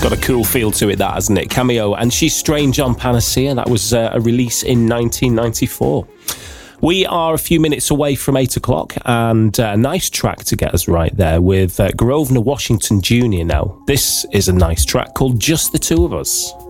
Got a cool feel to it, that, hasn't it? Cameo and She's Strange on Panacea. That was a release in 1994. We are a few minutes away from 8 o'clock, and a nice track to get us right there with Grosvenor Washington Jr. now. This is a nice track called Just the Two of Us.